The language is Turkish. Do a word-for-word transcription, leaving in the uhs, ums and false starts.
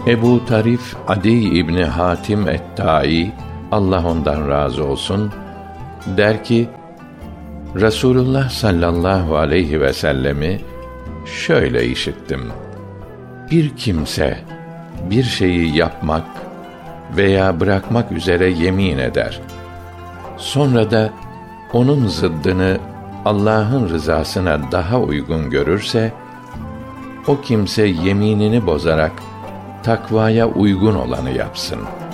Ebu Tarif Adi İbni Hatim et-Tai, Allah ondan razı olsun, der ki, Resulullah sallallahu aleyhi ve sellemi şöyle işittim: Bir kimse bir şeyi yapmak veya bırakmak üzere yemin eder. Sonra da onun zıddını Allah'ın rızasına daha uygun görürse, o kimse yeminini bozarak takvaya uygun olanı yapsın.